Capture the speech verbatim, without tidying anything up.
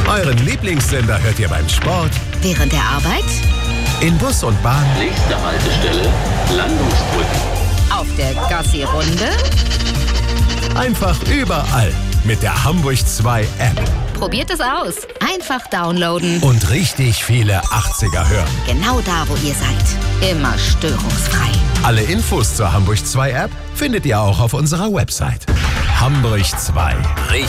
Euren Lieblingssender hört ihr beim Sport, während der Arbeit, in Bus und Bahn, nächste Haltestelle, Landungsbrücken, auf der Gassi-Runde. einfach überall mit der Hamburg zwei App. Probiert es aus. Einfach downloaden. Und richtig viele achtziger hören. Genau da, wo ihr seid. Immer störungsfrei. Alle Infos zur Hamburg zwei App findet ihr auch auf unserer Website. Hamburg zwei. Richtig